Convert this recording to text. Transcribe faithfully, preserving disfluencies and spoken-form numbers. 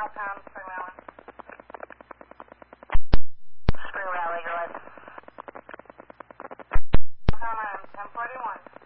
Falcon, Spring Valley. Spring Valley, go ahead. Falcon, I'm ten forty-one.